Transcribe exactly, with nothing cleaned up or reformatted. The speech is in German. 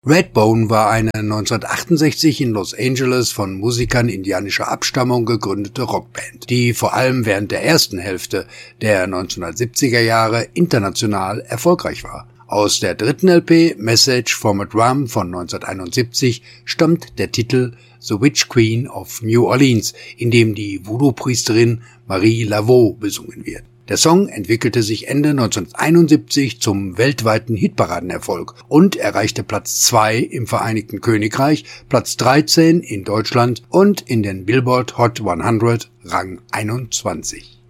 Redbone war eine neunzehnhundertachtundsechzig in Los Angeles von Musikern indianischer Abstammung gegründete Rockband, die vor allem während der ersten Hälfte der neunzehnhundertsiebziger Jahre international erfolgreich war. Aus der dritten L P Message from a Drum von neunzehnhunderteinundsiebzig stammt der Titel The Witch Queen of New Orleans, in dem die Voodoo-Priesterin Marie Laveau besungen wird. Der Song entwickelte sich Ende neunzehnhunderteinundsiebzig zum weltweiten Hitparadenerfolg und erreichte Platz zwei im Vereinigten Königreich, Platz dreizehn in Deutschland und in den Billboard Hot hundert Rang einundzwanzig.